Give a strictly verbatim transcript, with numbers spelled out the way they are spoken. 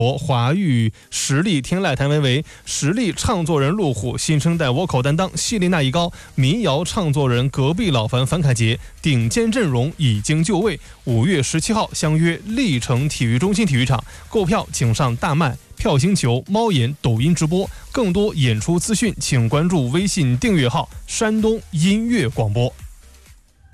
华语实力天籁谭维维，实力唱作人陆虎，新生代 vocal 担当谢丽娜一高，民谣唱作人隔壁老樊樊凯杰，顶尖阵容已经就位。五月十七号相约历城体育中心体育场，购票请上大麦、票星球、猫眼、抖音直播。更多演出资讯，请关注微信订阅号“山东音乐广播”。